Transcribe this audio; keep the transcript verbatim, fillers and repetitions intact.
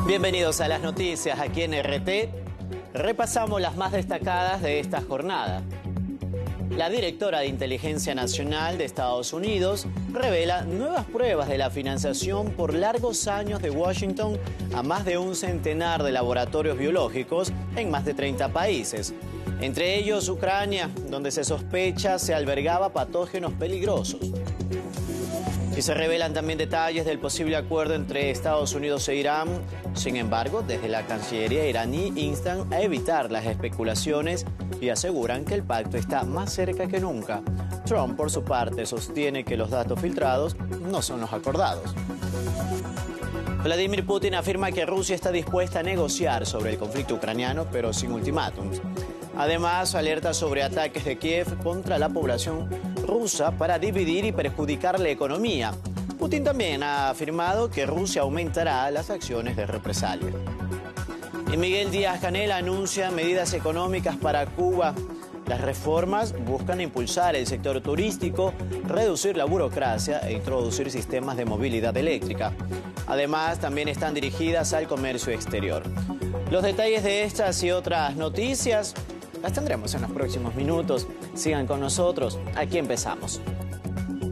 Bienvenidos a las noticias aquí en R T. Repasamos las más destacadas de esta jornada. La directora de Inteligencia Nacional de Estados Unidos revela nuevas pruebas de la financiación por largos años de Washington a más de un centenar de laboratorios biológicos en más de treinta países. Entre ellos Ucrania, donde se sospecha se albergaba patógenos peligrosos. Y se revelan también detalles del posible acuerdo entre Estados Unidos e Irán. Sin embargo, desde la Cancillería iraní instan a evitar las especulaciones y aseguran que el pacto está más cerca que nunca. Trump, por su parte, sostiene que los datos filtrados no son los acordados. Vladimir Putin afirma que Rusia está dispuesta a negociar sobre el conflicto ucraniano, pero sin ultimátums. Además, alerta sobre ataques de Kiev contra la población rusa para dividir y perjudicar la economía. Putin también ha afirmado que Rusia aumentará las acciones de represalia. Y Miguel Díaz-Canel anuncia medidas económicas para Cuba. Las reformas buscan impulsar el sector turístico, reducir la burocracia e introducir sistemas de movilidad eléctrica. Además, también están dirigidas al comercio exterior. Los detalles de estas y otras noticias las tendremos en los próximos minutos. Sigan con nosotros. Aquí empezamos.